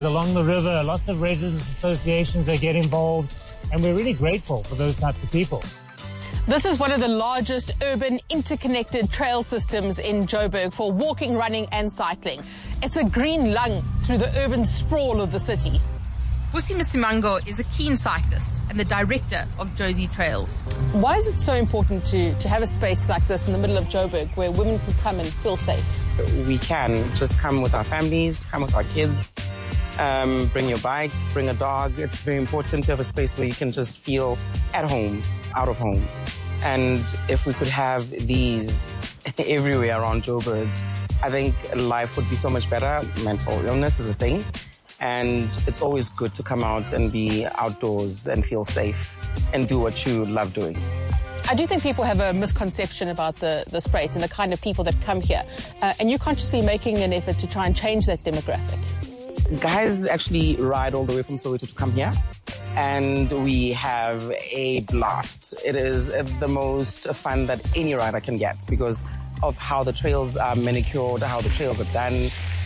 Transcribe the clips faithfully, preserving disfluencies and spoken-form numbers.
Along the river, lots of residents associations that get involved, and we're really grateful for those types of people. This is one of the largest urban interconnected trail systems in Joburg for walking, running and cycling. It's a green lung through the urban sprawl of the city. Busi Masimango is a keen cyclist and the director of Josie Trails. Why is it so important to, to have a space like this in the middle of Joburg where women can come and feel safe? We can just come with our families, come with our kids, um, bring your bike, bring a dog. It's very important to have a space where you can just feel at home, out of home. And if we could have these everywhere around Joburg, I think life would be so much better. Mental illness is a thing. And it's always good to come out and be outdoors and feel safe and do what you love doing. I do think people have a misconception about the, the Spruit and the kind of people that come here. Uh, and you're consciously making an effort to try and change that demographic. Guys actually ride all the way from Soweto to come here. And we have a blast. It is the most fun that any rider can get because of how the trails are manicured, how the trails are done.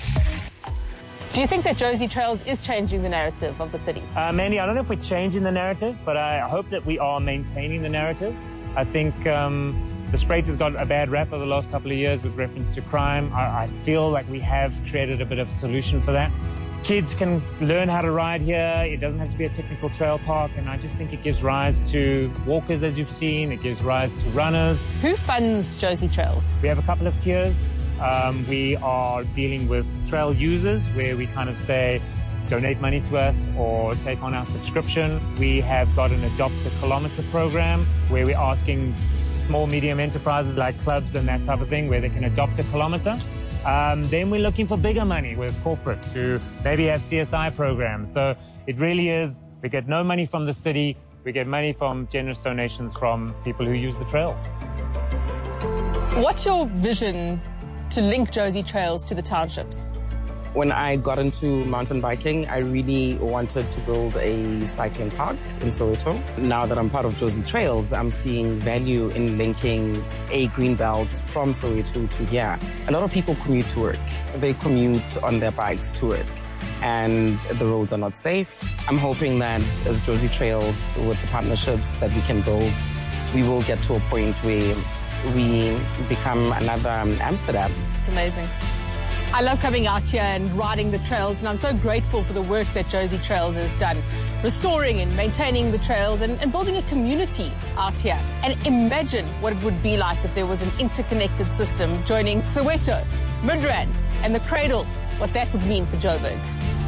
Do you think that Josie Trails is changing the narrative of the city? Uh, Mandy, I don't know if we're changing the narrative, but I hope that we are maintaining the narrative. I think um, the Spruit has got a bad rap over the last couple of years with reference to crime. I, I feel like we have created a bit of a solution for that. Kids can learn how to ride here. It doesn't have to be a technical trail park, and I just think it gives rise to walkers, as you've seen. It gives rise to runners. Who funds Josie Trails? We have a couple of tiers. Um, we are dealing with trail users where we kind of say, donate money to us or take on our subscription. We have got an Adopt a Kilometre program where we're asking small, medium enterprises like clubs and that type of thing where they can adopt a kilometre. Um, then we're looking for bigger money with corporates who maybe have C S I programs. So it really is, we get no money from the city, we get money from generous donations from people who use the trails. What's your vision to link Josie Trails to the townships? When I got into mountain biking, I really wanted to build a cycling park in Soweto. Now that I'm part of Josie Trails, I'm seeing value in linking a green belt from Soweto to here. A lot of people commute to work. They commute on their bikes to work, and the roads are not safe. I'm hoping that as Josie Trails, with the partnerships that we can build, we will get to a point where we become another Amsterdam. It's amazing. I love coming out here and riding the trails, and I'm so grateful for the work that Josie Trails has done, restoring and maintaining the trails and, and building a community out here. And imagine what it would be like if there was an interconnected system joining Soweto, Midrand and the Cradle, what that would mean for Joburg.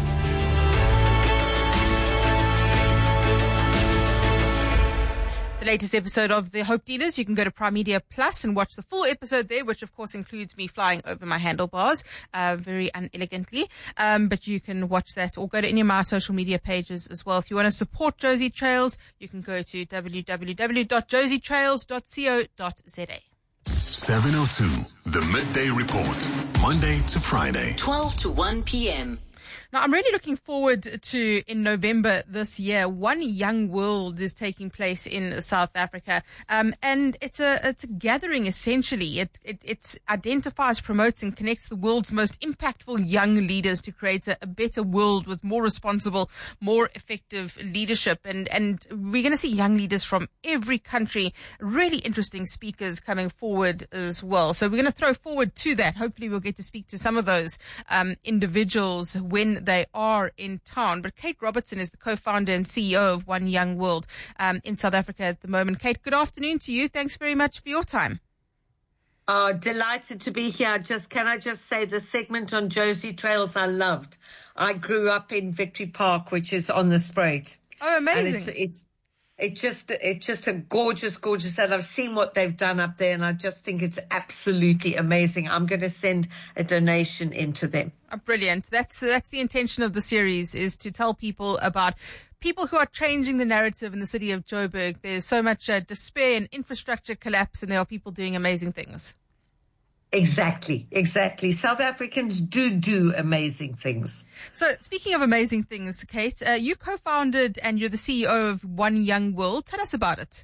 Latest episode of The Hope Dealers. You can go to Prime Media Plus and watch the full episode there, which of course includes me flying over my handlebars uh, very unelegantly. Um, but you can watch that or go to any of my social media pages as well. If you want to support Josie Trails, you can go to w w w dot josie trails dot co dot z a. seven oh two, The Midday Report, Monday to Friday, twelve to one p.m. Now, I'm really looking forward to, in November this year, One Young World is taking place in South Africa. Um, and it's a, it's a gathering, essentially. It, it, it identifies, promotes, and connects the world's most impactful young leaders to create a, a better world with more responsible, more effective leadership. And, and we're going to see young leaders from every country, really interesting speakers coming forward as well. So we're going to throw forward to that. Hopefully we'll get to speak to some of those um, individuals when they are in town. But Kate Robertson is the co-founder and C E O of One Young World um, in South Africa at the moment. Kate, good afternoon to you. Thanks very much for your time. Oh, delighted to be here. Just can I just say the segment on Josie Trails I loved. I grew up in Victory Park, which is on the Spruit. Oh, amazing. And it's, it's It's just, it's just a gorgeous, gorgeous set. I've seen what they've done up there, and I just think it's absolutely amazing. I'm going to send a donation into them. Oh, brilliant. That's, that's the intention of the series, is to tell people about people who are changing the narrative in the city of Joburg. There's so much uh, despair and infrastructure collapse, and there are people doing amazing things. Exactly, exactly. South Africans do do amazing things. So speaking of amazing things, Kate, uh, you co-founded and you're the C E O of One Young World. Tell us about it.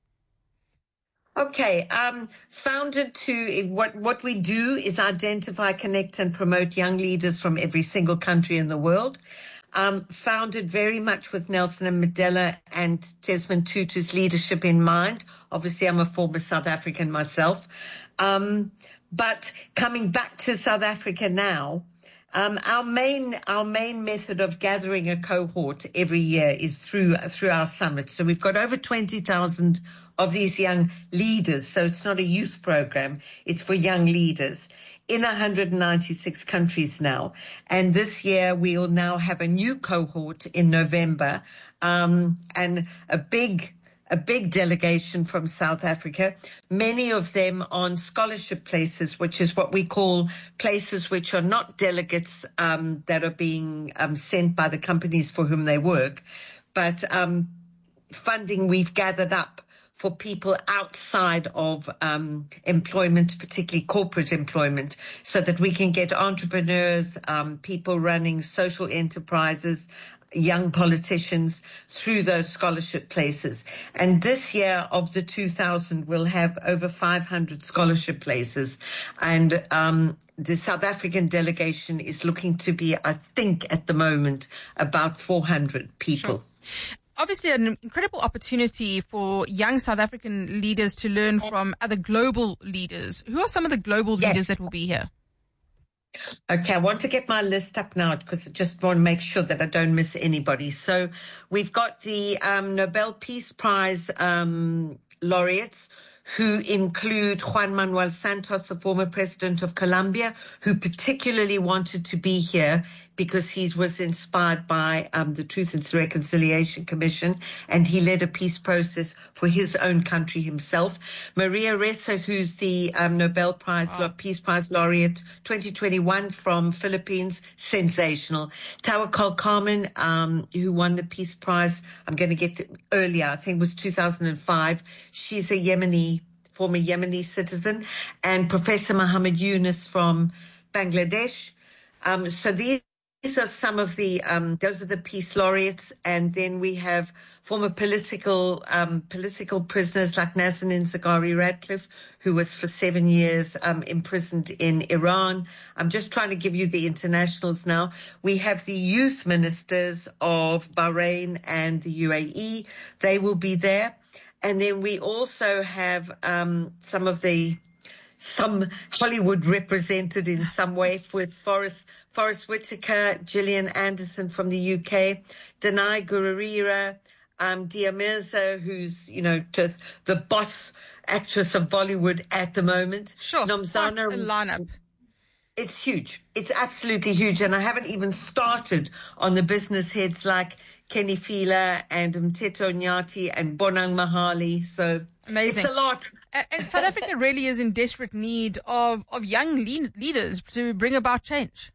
Okay, um, founded to, what, what we do is identify, connect and promote young leaders from every single country in the world. um, founded very much with Nelson Mandela and Desmond Tutu's leadership in mind. Obviously, I'm a former South African myself. Um, but coming back to South Africa now, Um, our main our main method of gathering a cohort every year is through through our summit. So we've got over twenty thousand of these young leaders. So it's not a youth program; it's for young leaders in one hundred ninety-six countries now. And this year we'll now have a new cohort in November, um, and a big. a big delegation from South Africa, many of them on scholarship places, which is what we call places which are not delegates um, that are being um, sent by the companies for whom they work, but um, funding we've gathered up for people outside of um, employment, particularly corporate employment, so that we can get entrepreneurs, um, people running social enterprises, young politicians through those scholarship places. And this year of the two thousand, we'll have over five hundred scholarship places. And um, the South African delegation is looking to be, I think, at the moment, about four hundred people. Sure. Obviously, an incredible opportunity for young South African leaders to learn from other global leaders. Who are some of the global Yes. leaders that will be here? Okay, I want to get my list up now because I just want to make sure that I don't miss anybody. So we've got the um, Nobel Peace Prize um, laureates, who include Juan Manuel Santos, the former president of Colombia, who particularly wanted to be here because he was inspired by um, the Truth and Reconciliation Commission, and he led a peace process for his own country himself. Maria Ressa, who's the um, Nobel Prize, wow. Peace Prize laureate twenty twenty-one from Philippines, sensational. Tawakkol Carmen, um, who won the Peace Prize, I'm going to get to earlier, I think it was two thousand five. She's a Yemeni, former Yemeni citizen, and Professor Muhammad Yunus from Bangladesh. Um, so these These are some of the, um, those are the peace laureates. And then we have former political, um, political prisoners like Nazanin Zaghari Ratcliffe, who was for seven years, um, imprisoned in Iran. I'm just trying to give you the internationals now. We have the youth ministers of Bahrain and the U A E. They will be there. And then we also have, um, some of the, some Hollywood represented in some way with Forrest, Forrest Whitaker, Gillian Anderson from the U K, Danai Gurira, um, Dia Mirza, who's, you know, to the boss actress of Bollywood at the moment. Sure, Nomzana, quite a lineup. It's huge. It's absolutely huge. And I haven't even started on the business heads like Kenny Fila and Mteto Nyati and Bonang Mahali. So amazing. It's a lot. And South Africa really is in desperate need of, of young lead, leaders to bring about change.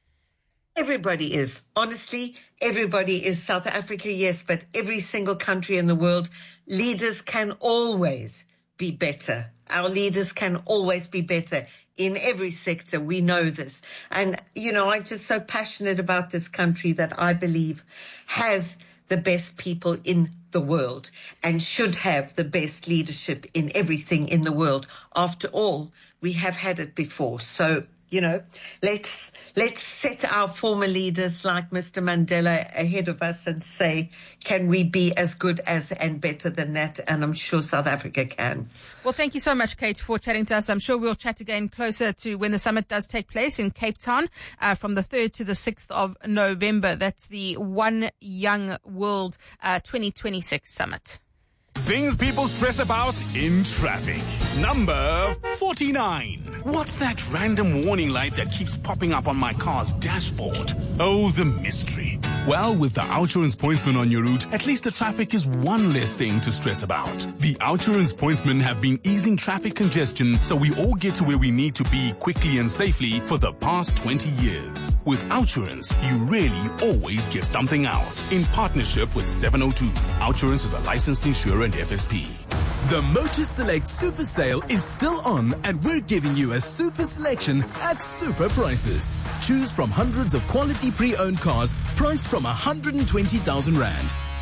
Everybody is. Honestly, everybody is. South Africa, yes, but every single country in the world, leaders can always be better. Our leaders can always be better in every sector. We know this. And, you know, I'm just so passionate about this country that I believe has the best people in the world and should have the best leadership in everything in the world. After all, we have had it before. So, you know, let's let's set our former leaders like Mister Mandela ahead of us and say, can we be as good as and better than that? And I'm sure South Africa can. Well, thank you so much, Kate, for chatting to us. I'm sure we'll chat again closer to when the summit does take place in Cape Town uh, from the third to the sixth of November. That's the One Young World uh, twenty twenty-six summit. Things people stress about in traffic. Number forty-nine. What's that random warning light that keeps popping up on my car's dashboard? Oh, the mystery. Well, with the Outsurance Pointsman on your route, at least the traffic is one less thing to stress about. The Outsurance Pointsmen have been easing traffic congestion so we all get to where we need to be quickly and safely for the past twenty years. With Outsurance, you really always get something out. In partnership with seven oh two, Outsurance is a licensed insurer and F S P. The Motor Select Super Sale is still on, and we're giving you a super selection at super prices. Choose from hundreds of quality pre-owned cars priced from one hundred twenty thousand rand.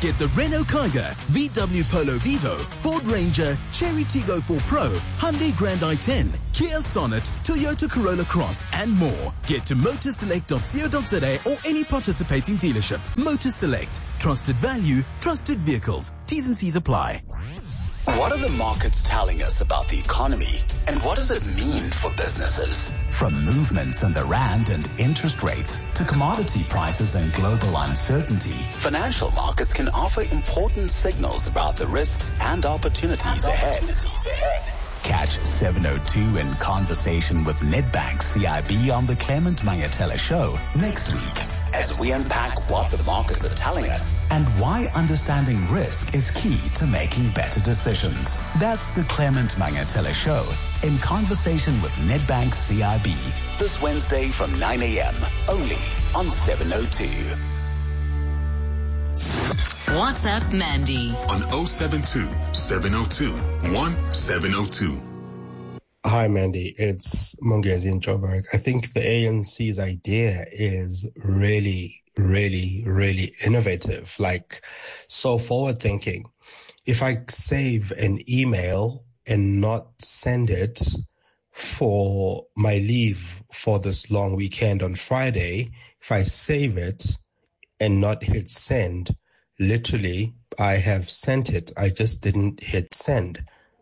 Get the Renault Kiger, V W Polo Vivo, Ford Ranger, Cherry Tiggo four Pro, Hyundai Grand i ten, Kia Sonnet, Toyota Corolla Cross, and more. Get to motorselect dot co dot za or any participating dealership. Motor Select. Trusted value, trusted vehicles. T's and C's apply. What are the markets telling us about the economy, and what does it mean for businesses? From movements in the rand and interest rates to commodity prices and global uncertainty, financial markets can offer important signals about the risks and opportunities, and ahead. opportunities ahead. Catch seven oh two in conversation with Nedbank C I B on the Clement Mangatela Show next week, as we unpack what the markets are telling us and why understanding risk is key to making better decisions. That's the Clement Mangatela Show in conversation with Nedbank C I B this Wednesday from nine a.m. only on seven oh two. WhatsApp Mandy on oh seven two, seven oh two, one seven oh two. Hi, Mandy. It's Mongezi in Joburg. I think the A N C's idea is really, really, really innovative, like so forward-thinking. If I save an email and not send it for my leave for this long weekend on Friday, if I save it and not hit send, literally, I have sent it. I just didn't hit send.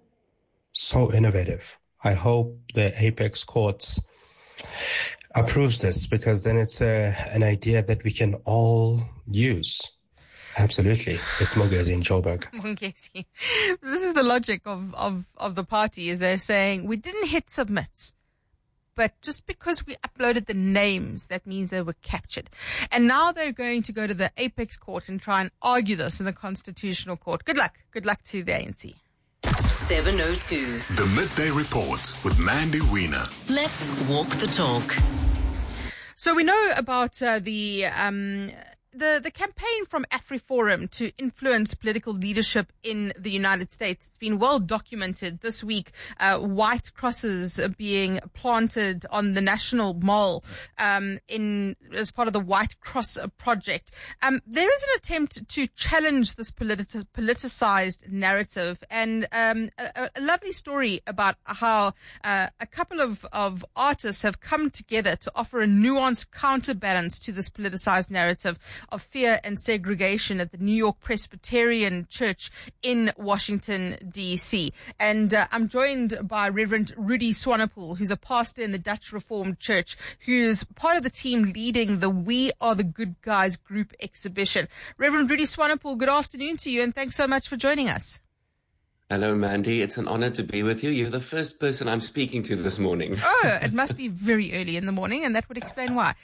So innovative. I hope the Apex Courts approves this, because then it's a, an idea that we can all use. Absolutely. It's Mongezi in Joburg. Mongezi. This is the logic of, of, of the party, is they're saying we didn't hit submit. But just because we uploaded the names, that means they were captured. And now they're going to go to the Apex Court and try and argue this in the Constitutional Court. Good luck. Good luck to the A N C. seven oh two. The Midday Report with Mandy Wiener. Let's walk the talk. So we know about uh, the... Um, The the campaign from AfriForum to influence political leadership in the United States. It's been well documented this week. Uh, white crosses are being planted on the National Mall um, in as part of the White Cross Project. Um, there is an attempt to challenge this politi- politicized narrative, and um, a, a lovely story about how uh, a couple of, of artists have come together to offer a nuanced counterbalance to this politicized narrative of fear and segregation at the New York Presbyterian Church in Washington, D C. And uh, I'm joined by Reverend Rudy Swanepoel, who's a pastor in the Dutch Reformed Church, who's part of the team leading the We Are the Good Guys group exhibition. Reverend Rudy Swanepoel, good afternoon to you, and thanks so much for joining us. Hello, Mandy. It's an honor to be with you. You're the first person I'm speaking to this morning. Oh, it must be very early in the morning, and that would explain why.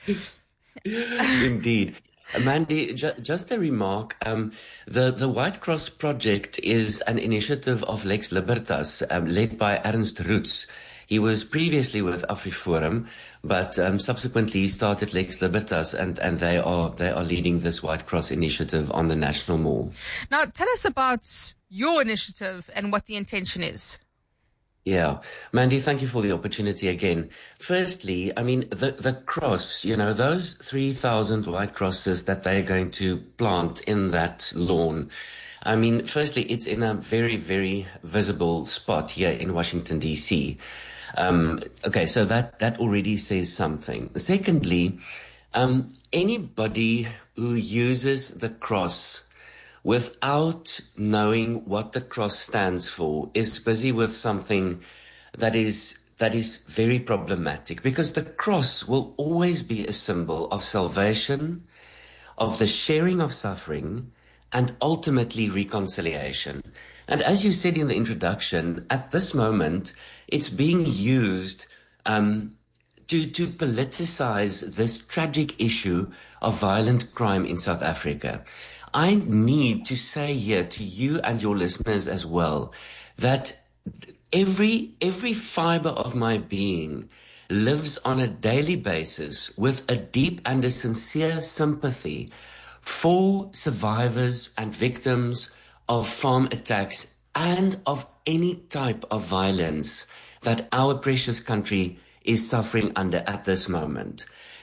Indeed. Mandy, ju- just a remark. Um, the, the White Cross Project is an initiative of Lex Libertas, um, led by Ernst Roots. He was previously with AfriForum, but um, subsequently he started Lex Libertas, and, and they are they are leading this White Cross initiative on the National Mall. Now, tell us about your initiative and what the intention is. Yeah. Mandy, thank you for the opportunity again. Firstly, I mean, the, the cross, you know, those three thousand white crosses that they're going to plant in that lawn. I mean, firstly, it's in a very, very visible spot here in Washington, D C. Um, okay, so that, that already says something. Secondly, um, anybody who uses the cross without knowing what the cross stands for is busy with something that is that is very problematic, because the cross will always be a symbol of salvation, of the sharing of suffering, and ultimately reconciliation. And as you said in the introduction, at this moment, it's being used um, to, to politicize this tragic issue of violent crime in South Africa. I need to say here to you and your listeners as well that every every fiber of my being lives on a daily basis with a deep and a sincere sympathy for survivors and victims of farm attacks and of any type of violence that our precious country is suffering under at this moment.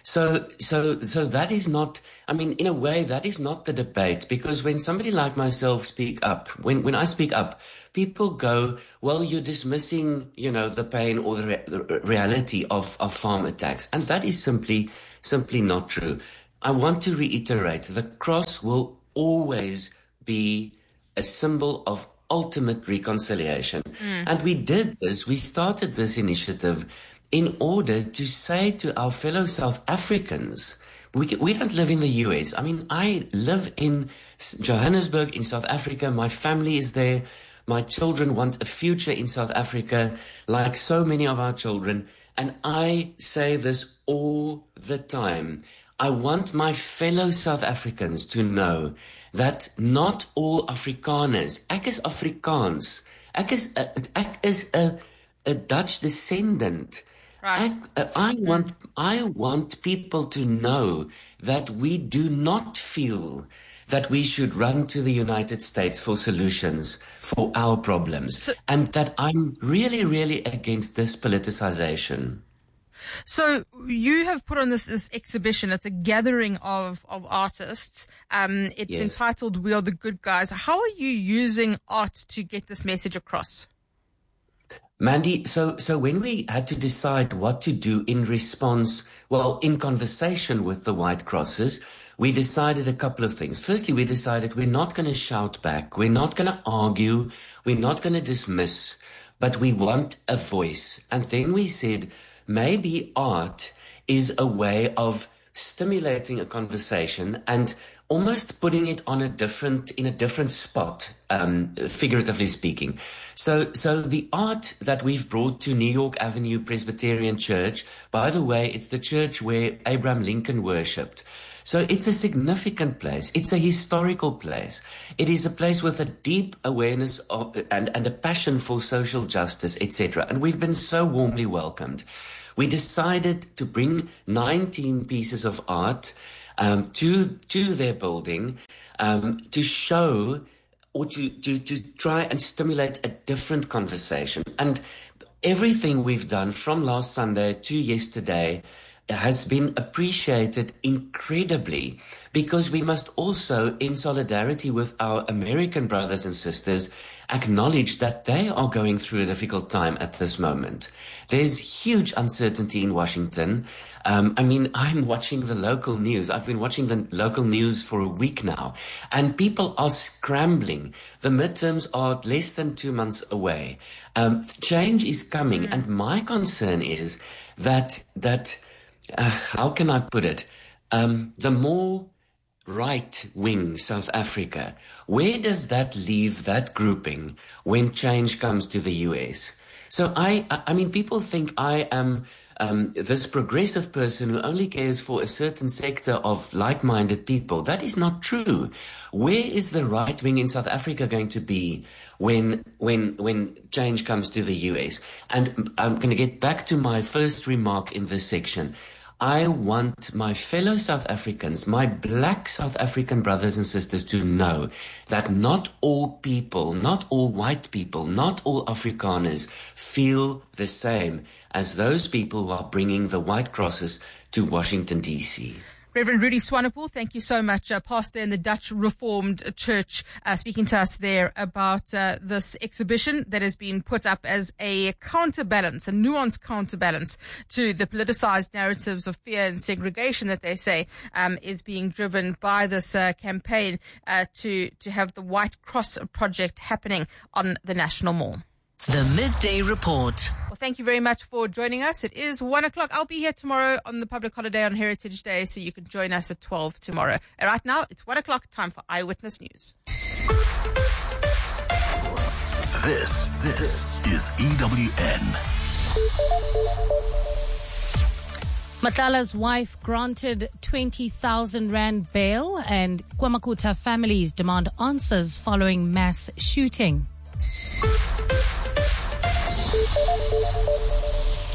So, so, so that is not, I mean, in a way, that is not the debate, because when somebody like myself speak up, when, when I speak up, people go, well, you're dismissing, you know, the pain or the, re- the reality of, of farm attacks. And that is simply, simply not true. I want to reiterate, the cross will always be a symbol of ultimate reconciliation. Mm. And we did this, we started this initiative in order to say to our fellow South Africans, we, we don't live in the U S. I mean, I live in Johannesburg, in South Africa. My family is there. My children want a future in South Africa, like so many of our children. And I say this all the time. I want my fellow South Africans to know that not all Afrikaners, ek is Afrikaans, ek is a, ek is a, a Dutch descendant. Right. I, I want I want people to know that we do not feel that we should run to the United States for solutions for our problems, so, and that I'm really, really against this politicization. So you have put on this, this exhibition. It's a gathering of, of artists. Um, it's yes. entitled We Are the Good Guys. How are you using art to get this message across? Mandy, so, so when we had to decide what to do in response, well, in conversation with the White Crosses, we decided a couple of things. Firstly, we decided we're not going to shout back. We're not going to argue. We're not going to dismiss, but we want a voice. And then we said, maybe art is a way of stimulating a conversation and almost putting it on a different, in a different spot, um, figuratively speaking. So, so the art that we've brought to New York Avenue Presbyterian Church, by the way, it's the church where Abraham Lincoln worshipped. So it's a significant place. It's a historical place. It is a place with a deep awareness of, and, and a passion for social justice, et cetera. And we've been so warmly welcomed. We decided to bring nineteen pieces of art um, to to their building um, to show or to, to, to try and stimulate a different conversation. And everything we've done from last Sunday to yesterday has been appreciated incredibly, because we must also, in solidarity with our American brothers and sisters, acknowledge that they are going through a difficult time at this moment. There's huge uncertainty in Washington. Um, I mean, I'm watching the local news. I've been watching the local news for a week now, and people are scrambling. The midterms are less than two months away. Um, change is coming, mm. and my concern is that that uh, how can I put it? Um, the more right-wing South Africa, where does that leave that grouping when change comes to the U S? So I, I mean, people think I am um, this progressive person who only cares for a certain sector of like-minded people. That is not true. Where is the right wing in South Africa going to be when when when change comes to the U S? And I'm going to get back to my first remark in this section. I want my fellow South Africans, my black South African brothers and sisters, to know that not all people, not all white people, not all Afrikaners feel the same as those people who are bringing the white crosses to Washington, D C Reverend Rudy Swanepoel, thank you so much, uh, pastor in the Dutch Reformed Church, uh, speaking to us there about uh, this exhibition that has been put up as a counterbalance, a nuanced counterbalance to the politicized narratives of fear and segregation that they say um, is being driven by this uh, campaign uh, to, to have the White Cross Project happening on the National Mall. The Midday Report. Well, thank you very much for joining us. It is one o'clock. I'll be here tomorrow on the public holiday on Heritage Day, so you can join us at twelve tomorrow. And right now, it's one o'clock, time for Eyewitness News. This, this is E W N. Matlala's wife granted twenty thousand rand bail, and KwaMakuta families demand answers following mass shooting.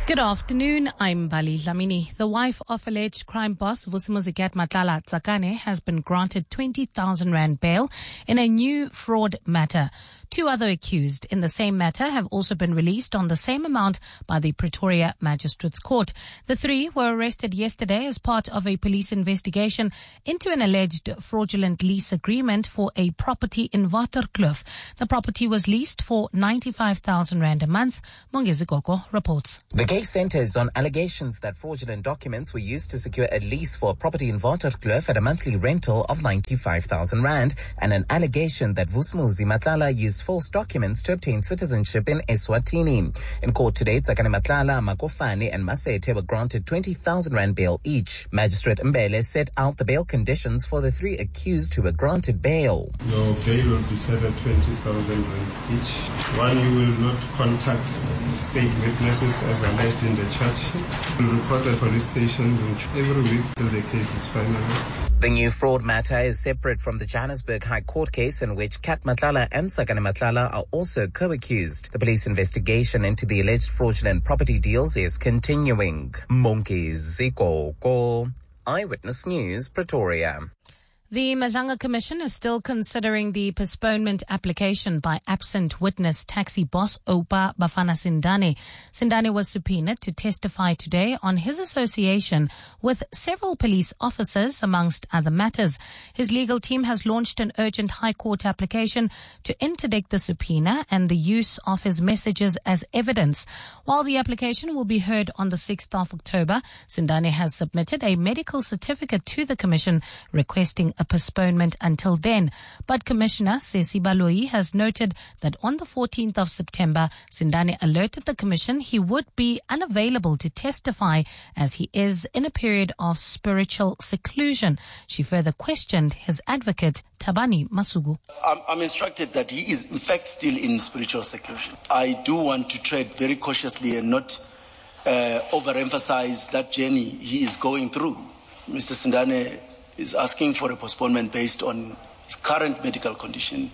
Good afternoon, I'm Bali Dlamini. The wife of alleged crime boss Vusumuzi Matlala Tsakane has been granted twenty thousand rand bail in a new fraud matter. Two other accused in the same matter have also been released on the same amount by the Pretoria Magistrates Court. The three were arrested yesterday as part of a police investigation into an alleged fraudulent lease agreement for a property in Waterkloof. The property was leased for ninety-five thousand rand a month. Mongezi Gogo reports. The case centers on allegations that fraudulent documents were used to secure a lease for a property in Waterkloof at a monthly rental of ninety-five thousand rand, and an allegation that Vusumuzi Matlala used false documents to obtain citizenship in Eswatini. In court today, Tsakane Matlala, Makofane and Masete were granted twenty thousand rand bail each. Magistrate Mbele set out the bail conditions for the three accused who were granted bail. Your bail will be set at twenty thousand rands each. One, you will not contact state witnesses as alleged in the charge. You will report at police station every week till the case is finalized. The new fraud matter is separate from the Johannesburg High Court case in which Kat Matlala and Tsakane Matlala are also co-accused. The police investigation into the alleged fraudulent property deals is continuing. Mongezi Gogo, Eyewitness News, Pretoria. The Mazanga Commission is still considering the postponement application by absent witness taxi boss Oupa Bafana Sindane. Sindane was subpoenaed to testify today on his association with several police officers, amongst other matters. His legal team has launched an urgent High Court application to interdict the subpoena and the use of his messages as evidence. While the application will be heard on the sixth of October, Sindane has submitted a medical certificate to the Commission requesting a postponement until then. But Commissioner Sesi Baloyi has noted that on the fourteenth of September, Sindane alerted the Commission he would be unavailable to testify as he is in a period of spiritual seclusion. She further questioned his advocate, Tabani Masugu. I'm, I'm instructed that he is in fact still in spiritual seclusion. I do want to tread very cautiously and not uh, overemphasize that journey he is going through. Mister Sindane is asking for a postponement based on his current medical condition.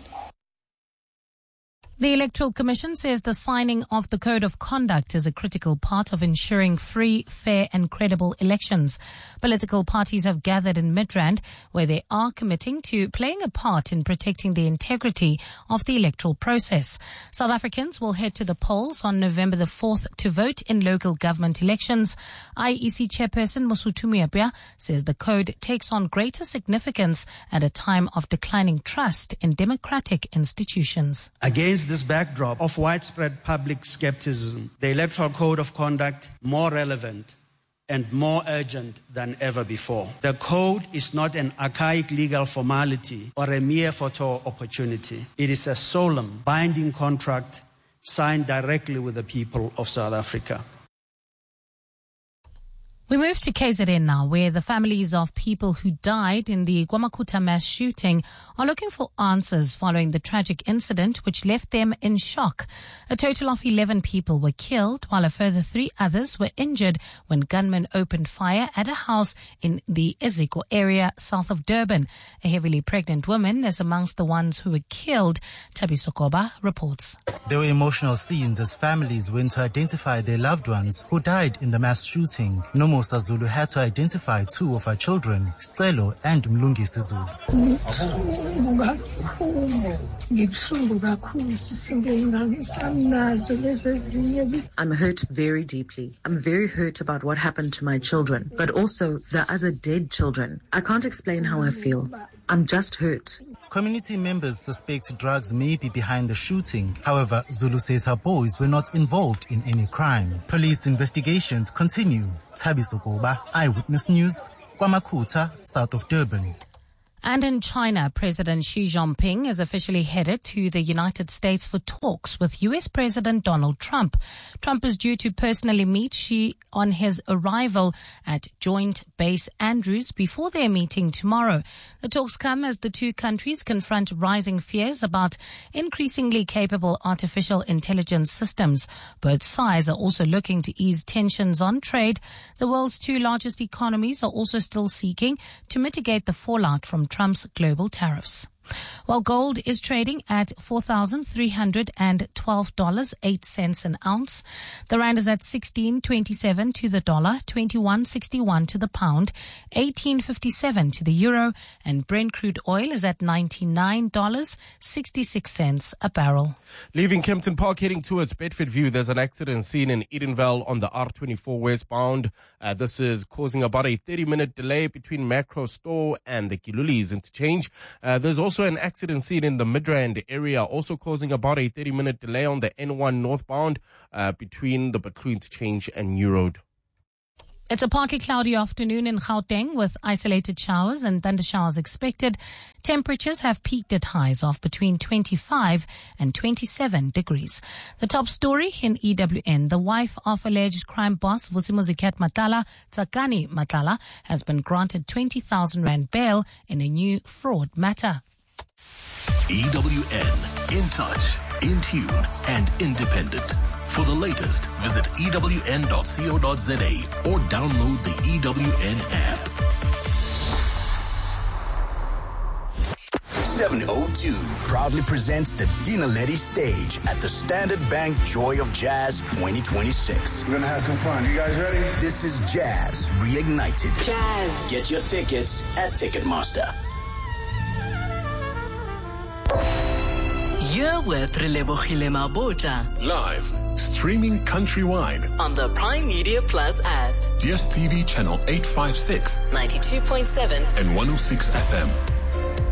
The Electoral Commission says the signing of the Code of Conduct is a critical part of ensuring free, fair and credible elections. Political parties have gathered in Midrand, where they are committing to playing a part in protecting the integrity of the electoral process. South Africans will head to the polls on November the fourth to vote in local government elections. I E C Chairperson Mosotho Moepya says the code takes on greater significance at a time of declining trust in democratic institutions. Against this backdrop of widespread public skepticism, the Electoral Code of Conduct more relevant and more urgent than ever before. The code is not an archaic legal formality or a mere photo opportunity. It is a solemn, binding contract signed directly with the people of South Africa. We move to K Z N now, where the families of people who died in the KwaMakhutha mass shooting are looking for answers following the tragic incident which left them in shock. A total of eleven people were killed, while a further three others were injured when gunmen opened fire at a house in the Eziko area south of Durban. A heavily pregnant woman is amongst the ones who were killed. Thabiso Koba reports. There were emotional scenes as families went to identify their loved ones who died in the mass shooting. Nomo Zulu had to identify two of her children, Stelo and Mlungisi Zulu. I'm hurt very deeply. I'm very hurt about what happened to my children, but also the other dead children. I can't explain how I feel. I'm just hurt. Community members suspect drugs may be behind the shooting. However, Zulu says her boys were not involved in any crime. Police investigations continue. Thabiso Koba, Eyewitness News, KwaMakhutha, south of Durban. And in China, President Xi Jinping is officially headed to the United States for talks with U S President Donald Trump. Trump is due to personally meet Xi on his arrival at Joint Base Andrews before their meeting tomorrow. The talks come as the two countries confront rising fears about increasingly capable artificial intelligence systems. Both sides are also looking to ease tensions on trade. The world's two largest economies are also still seeking to mitigate the fallout from Trump's global tariffs. Well, gold is trading at four thousand three hundred twelve dollars and eight cents an ounce. The rand is at sixteen twenty-seven to the dollar, twenty-one sixty-one to the pound, eighteen fifty-seven to the euro, and Brent crude oil is at ninety-nine dollars and sixty-six cents a barrel. Leaving Kempton Park heading towards Bedford View, there's an accident seen in Edenvale on the R twenty-four westbound. Uh, this is causing about a thirty-minute delay between Macro Store and the Kilulis interchange. Uh, there's also an accident seen in the Midrand area, also causing about a thirty-minute delay on the N one northbound uh, between the Butlu interchange and New Road. It's a partly cloudy afternoon in Gauteng with isolated showers and thunder showers expected. Temperatures have peaked at highs of between twenty-five and twenty-seven degrees. The top story in E W N. The wife of alleged crime boss Vusimuzikat Matala, Tsakani Matala, has been granted twenty thousand rand bail in a new fraud matter. E W N, in touch, in tune, and independent. For the latest, visit E W N dot co dot za or download the E W N app. seven oh two proudly presents the Dina Letty stage at the Standard Bank Joy of Jazz twenty twenty-six. We're gonna have some fun. You guys ready? This is Jazz Reignited. Jazz. Get your tickets at Ticketmaster. You're with Relebogile Mabota. Live, streaming countrywide on the Prime Media Plus app. D S T V channel eight fifty-six, ninety-two point seven and one oh six F M.